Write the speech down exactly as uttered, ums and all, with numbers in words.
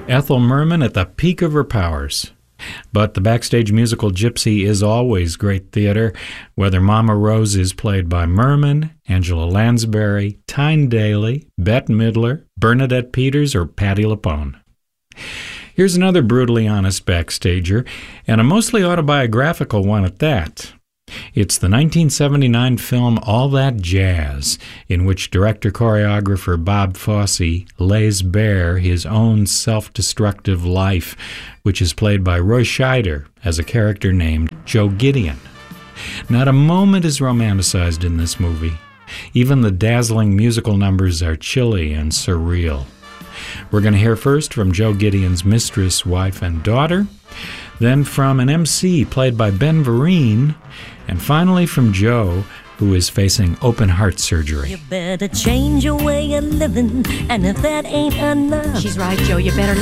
Ethel Merman at the peak of her powers. But the backstage musical Gypsy is always great theater, whether Mama Rose is played by Merman, Angela Lansbury, Tyne Daly, Bette Midler, Bernadette Peters, or Patti LuPone. Here's another brutally honest backstager, and a mostly autobiographical one at that. It's the nineteen seventy-nine film All That Jazz, in which director-choreographer Bob Fosse lays bare his own self-destructive life, which is played by Roy Scheider as a character named Joe Gideon. Not a moment is romanticized in this movie. Even the dazzling musical numbers are chilly and surreal. We're going to hear first from Joe Gideon's mistress, wife, and daughter, then from an M C played by Ben Vereen, and finally from Joe, who is facing open heart surgery. You better change your way of living, and if that ain't enough, she's right, Joe, you better